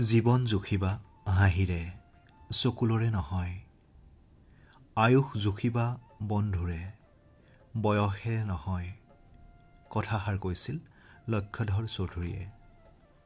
জীৱন জুখিবা হাঁহিৰে চকুলৰে নহয়, আয়ুস জুখিবা বন্ধুৰে বয়সেৰে নহয়, কথাষাৰ কৈছিল লক্ষ্যধৰ চৌধুৰীয়ে।